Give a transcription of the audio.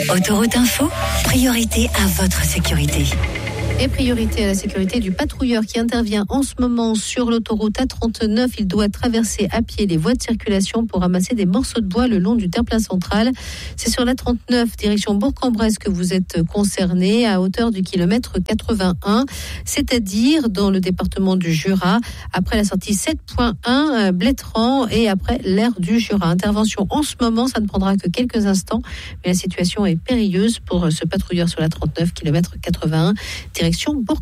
Autoroute Info, priorité à votre sécurité. Et priorité à la sécurité du patrouilleur qui intervient en ce moment sur l'autoroute A39. Il doit traverser à pied les voies de circulation pour ramasser des morceaux de bois le long du terre-plein central. C'est sur l'A39, direction Bourg-en-Bresse, que vous êtes concerné à hauteur du kilomètre 81, c'est-à-dire dans le département du Jura, après la sortie 7.1 Blétran et après l'aire du Jura. Intervention en ce moment, ça ne prendra que quelques instants, mais la situation est périlleuse pour ce patrouilleur sur l'A39, kilomètre 81, direction Bourg.